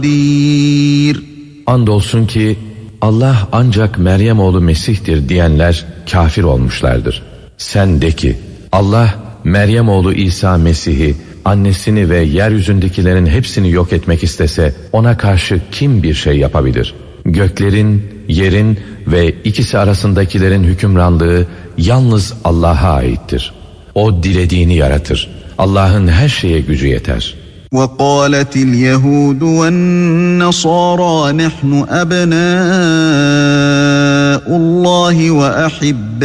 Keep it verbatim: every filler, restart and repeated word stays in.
Andolsun ki Allah ancak Meryem oğlu Mesih'tir diyenler kafir olmuşlardır. Sen de ki Allah Meryem oğlu İsa Mesih'i, annesini ve yeryüzündekilerin hepsini yok etmek istese ona karşı kim bir şey yapabilir? Göklerin, yerin ve ikisi arasındakilerin hükümranlığı yalnız Allah'a aittir. O dilediğini yaratır. Allah'ın her şeye gücü yeter. وَقَالَتِ الْيَهُودُ وَالنَّصَارَى نَحْنُ أَبْنَاءُ اللّٰهِ وَأَحِبَّاؤُهُ